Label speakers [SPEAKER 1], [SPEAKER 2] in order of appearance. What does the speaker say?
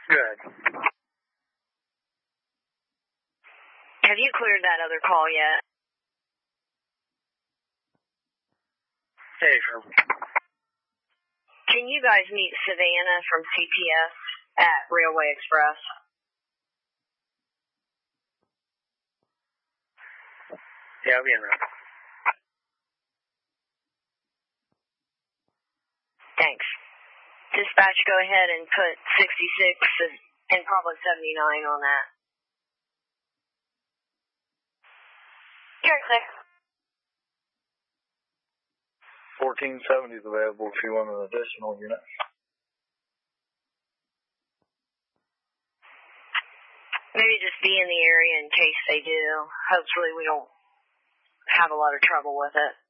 [SPEAKER 1] Good.
[SPEAKER 2] Have you cleared that other call yet?
[SPEAKER 1] Hey, sure.
[SPEAKER 2] Can you guys meet Savannah from CPS at Railway Express?
[SPEAKER 1] Yeah, I'll be in route.
[SPEAKER 2] Thanks. Dispatch, go ahead and put 66 and probably 79 on that. You're clear.
[SPEAKER 1] 1470 is available if you want an additional unit.
[SPEAKER 2] Maybe just be in the area in case they do. Hopefully we don't have a lot of trouble with it.